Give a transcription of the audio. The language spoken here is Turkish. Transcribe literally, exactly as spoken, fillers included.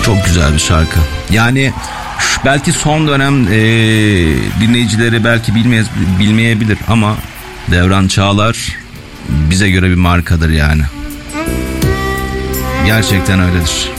Çok güzel bir şarkı. Yani belki son dönem e, dinleyicileri belki bilmeye, bilmeyebilir ama Devran Çağlar bize göre bir markadır yani. Gerçekten öyledir.